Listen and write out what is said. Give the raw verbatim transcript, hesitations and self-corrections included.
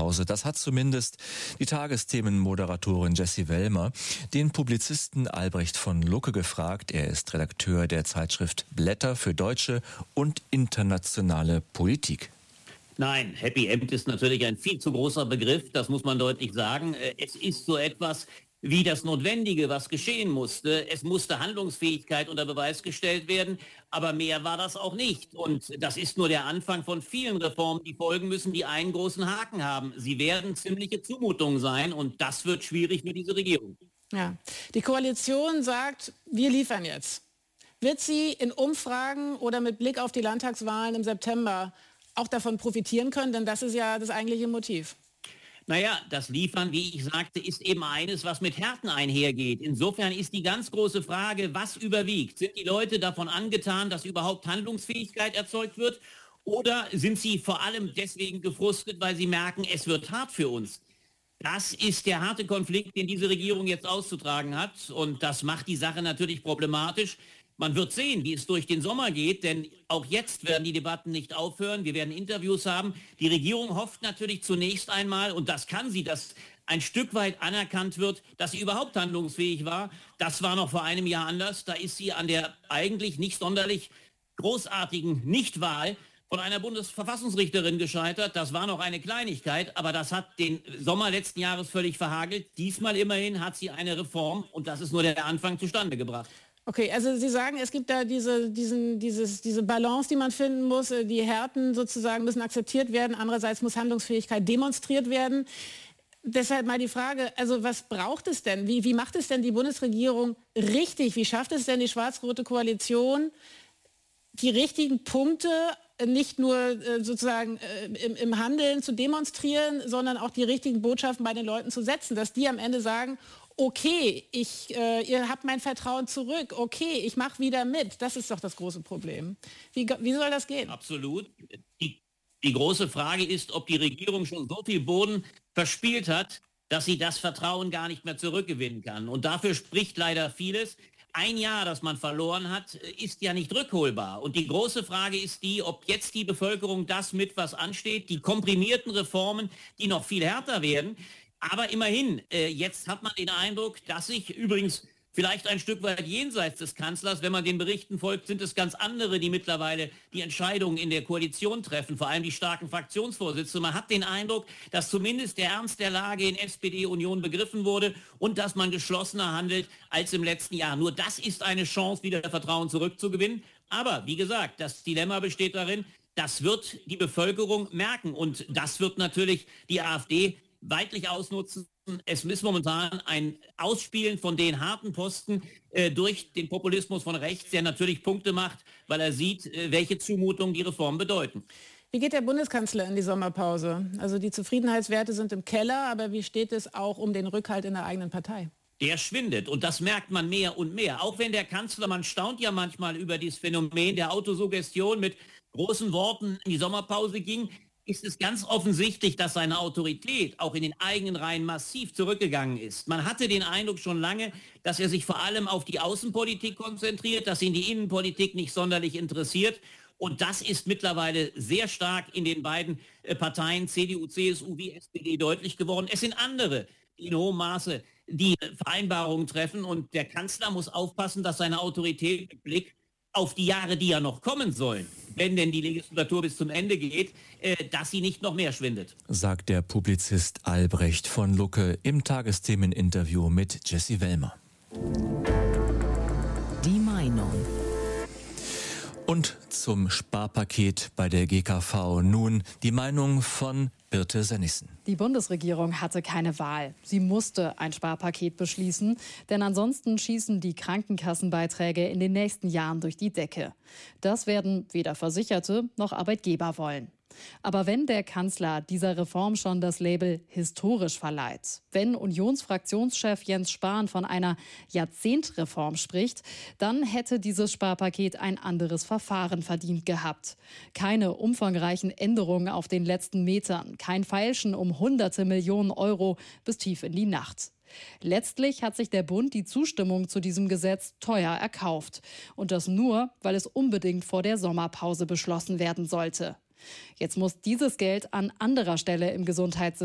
Sommerpause. Das hat zumindest die Tagesthemenmoderatorin Jessie Wellmer den Publizisten Albrecht von Lucke gefragt. Er ist Redakteur der Zeitschrift Blätter für deutsche und internationale Politik. Nein, Happy End ist natürlich ein viel zu großer Begriff, das muss man deutlich sagen. Es ist so etwas wie das Notwendige, was geschehen musste. Es musste Handlungsfähigkeit unter Beweis gestellt werden, aber mehr war das auch nicht. Und das ist nur der Anfang von vielen Reformen, die folgen müssen, die einen großen Haken haben. Sie werden ziemliche Zumutungen sein und das wird schwierig für diese Regierung. Ja, die Koalition sagt, wir liefern jetzt. Wird sie in Umfragen oder mit Blick auf die Landtagswahlen im September auch davon profitieren können? Denn das ist ja das eigentliche Motiv. Naja, das Liefern, wie ich sagte, ist eben eines, was mit Härten einhergeht. Insofern ist die ganz große Frage, was überwiegt? Sind die Leute davon angetan, dass überhaupt Handlungsfähigkeit erzeugt wird? Oder sind sie vor allem deswegen gefrustet, weil sie merken, es wird hart für uns? Das ist der harte Konflikt, den diese Regierung jetzt auszutragen hat. Und das macht die Sache natürlich problematisch. Man wird sehen, wie es durch den Sommer geht, denn auch jetzt werden die Debatten nicht aufhören. Wir werden Interviews haben. Die Regierung hofft natürlich zunächst einmal, und das kann sie, dass ein Stück weit anerkannt wird, dass sie überhaupt handlungsfähig war. Das war noch vor einem Jahr anders. Da ist sie an der eigentlich nicht sonderlich großartigen Nichtwahl von einer Bundesverfassungsrichterin gescheitert. Das war noch eine Kleinigkeit, aber das hat den Sommer letzten Jahres völlig verhagelt. Diesmal immerhin hat sie eine Reform, und das ist nur der Anfang, zustande gebracht. Okay, also Sie sagen, es gibt da diese, diesen, dieses, diese Balance, die man finden muss. Die Härten sozusagen müssen akzeptiert werden. Andererseits muss Handlungsfähigkeit demonstriert werden. Deshalb mal die Frage, also was braucht es denn? Wie, wie macht es denn die Bundesregierung richtig? Wie schafft es denn die schwarz-rote Koalition, die richtigen Punkte nicht nur äh, sozusagen äh, im, im Handeln zu demonstrieren, sondern auch die richtigen Botschaften bei den Leuten zu setzen, dass die am Ende sagen, okay, ich, äh, ihr habt mein Vertrauen zurück, okay, ich mache wieder mit. Das ist doch das große Problem. Wie, wie soll das gehen? Absolut. Die, die große Frage ist, ob die Regierung schon so viel Boden verspielt hat, dass sie das Vertrauen gar nicht mehr zurückgewinnen kann. Und dafür spricht leider vieles. Ein Jahr, das man verloren hat, ist ja nicht rückholbar. Und die große Frage ist die, ob jetzt die Bevölkerung das mit, was ansteht, die komprimierten Reformen, die noch viel härter werden. Aber immerhin, äh, jetzt hat man den Eindruck, dass sich übrigens vielleicht ein Stück weit jenseits des Kanzlers, wenn man den Berichten folgt, sind es ganz andere, die mittlerweile die Entscheidungen in der Koalition treffen, vor allem die starken Fraktionsvorsitzenden. Man hat den Eindruck, dass zumindest der Ernst der Lage in S P D Union begriffen wurde und dass man geschlossener handelt als im letzten Jahr. Nur das ist eine Chance, wieder Vertrauen zurückzugewinnen. Aber wie gesagt, das Dilemma besteht darin, das wird die Bevölkerung merken und das wird natürlich die AfD weitlich ausnutzen. Es ist momentan ein Ausspielen von den harten Posten äh, durch den Populismus von rechts, der natürlich Punkte macht, weil er sieht, äh, welche Zumutungen die Reformen bedeuten. Wie geht der Bundeskanzler in die Sommerpause? Also die Zufriedenheitswerte sind im Keller, aber wie steht es auch um den Rückhalt in der eigenen Partei? Der schwindet und das merkt man mehr und mehr. Auch wenn der Kanzler, man staunt ja manchmal über dieses Phänomen der Autosuggestion, mit großen Worten in die Sommerpause ging, ist es ganz offensichtlich, dass seine Autorität auch in den eigenen Reihen massiv zurückgegangen ist. Man hatte den Eindruck schon lange, dass er sich vor allem auf die Außenpolitik konzentriert, dass ihn die Innenpolitik nicht sonderlich interessiert. Und das ist mittlerweile sehr stark in den beiden Parteien C D U, C S U wie S P D deutlich geworden. Es sind andere, die in hohem Maße die Vereinbarungen treffen. Und der Kanzler muss aufpassen, dass seine Autorität mit Blick auf die Jahre, die ja noch kommen sollen, wenn denn die Legislatur bis zum Ende geht, äh, dass sie nicht noch mehr schwindet. Sagt der Publizist Albrecht von Lucke im Tagesthemeninterview mit Jessie Wellmer. Die Meinung. Und zum Sparpaket bei der G K V nun die Meinung von Birte Sennissen. Die Bundesregierung hatte keine Wahl. Sie musste ein Sparpaket beschließen, denn ansonsten schießen die Krankenkassenbeiträge in den nächsten Jahren durch die Decke. Das werden weder Versicherte noch Arbeitgeber wollen. Aber wenn der Kanzler dieser Reform schon das Label historisch verleiht, wenn Unionsfraktionschef Jens Spahn von einer Jahrzehntreform spricht, dann hätte dieses Sparpaket ein anderes Verfahren verdient gehabt. Keine umfangreichen Änderungen auf den letzten Metern, kein Feilschen um hunderte Millionen Euro bis tief in die Nacht. Letztlich hat sich der Bund die Zustimmung zu diesem Gesetz teuer erkauft. Und das nur, weil es unbedingt vor der Sommerpause beschlossen werden sollte. Jetzt muss dieses Geld an anderer Stelle im Gesundheitssystem